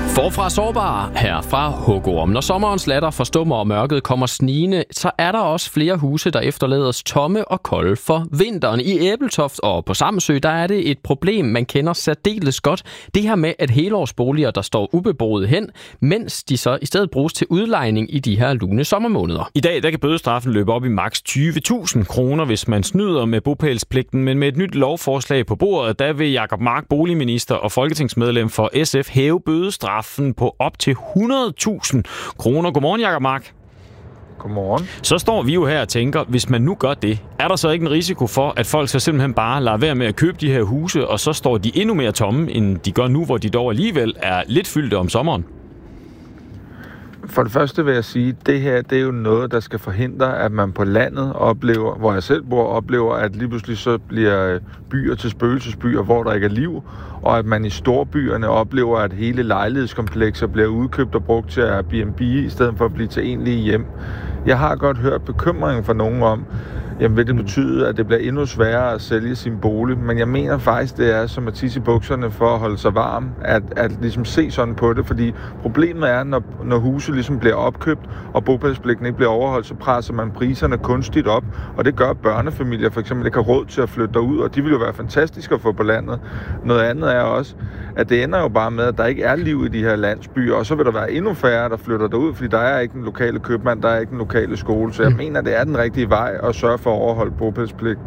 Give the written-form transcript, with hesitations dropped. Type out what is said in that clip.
Forfra sårbare, herfra hugorm. Når sommerens latter forstummer og mørket kommer snigende, så er der også flere huse, der efterlades tomme og kolde for vinteren. I Ebeltoft og på Samsø, der er det et problem, man kender særdeles godt. Det her med, at helårsboliger, der står ubeboede hen, mens de så i stedet bruges til udlejning i de her lune sommermåneder. I dag der kan bødestraffen løbe op i maks 20.000 kroner, hvis man snyder med bopælspligten. Men med et nyt lovforslag på bordet, der vil Jacob Mark, boligminister og folketingsmedlem for SF, hæve bødestraffen på op til 100.000 kroner. Godmorgen, Jacob Mark. Godmorgen. Så står vi jo her og tænker, hvis man nu gør det, er der så ikke en risiko for, at folk så simpelthen bare lader være med at købe de her huse, og så står de endnu mere tomme, end de gør nu, hvor de dog alligevel er lidt fyldte om sommeren? For det første vil jeg sige, at det her det er jo noget, der skal forhindre, at man på landet oplever, hvor jeg selv bor, oplever, at lige pludselig så bliver byer til spøgelsesbyer, hvor der ikke er liv, og at man i storbyerne oplever, at hele lejlighedskomplekser bliver udkøbt og brugt til Airbnb, i stedet for at blive til egentlige hjem. Jeg har godt hørt bekymringen fra nogen om, jamen vil det betyde, at det bliver endnu sværere at sælge sin bolig, men jeg mener faktisk, det er som at tisse i bukserne for at holde sig varm, at ligesom se sådan på det, fordi problemet er, når huset ligesom bliver opkøbt, og bopælspligten ikke bliver overholdt, så presser man priserne kunstigt op, og det gør børnefamilier for eksempel ikke har råd til at flytte derud, og de vil jo være fantastiske at få på landet. Noget andet er også, at det ender jo bare med, at der ikke er liv i de her landsbyer, og så vil der være endnu færre, der flytter derud, fordi der er ikke den lokale købmand, der er ikke den lokale skole, så jeg mener, det er den rigtige vej at sørge for at overholde bopælspligten.